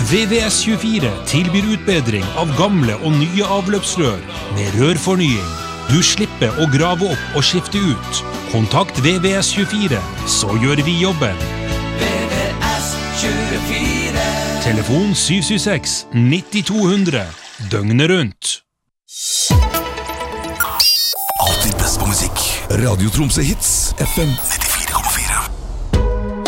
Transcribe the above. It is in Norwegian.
VVS24 tilbyr utbedring av gamle og nye avløpsrør med rørfornying. Du slipper å grave opp og skifte ut. Kontakt VVS24, så gjør vi jobben. VVS24. Telefon 776-9200. Døgnet rundt. Alltid best på musikk. Radio Tromsø Hits, FM 95.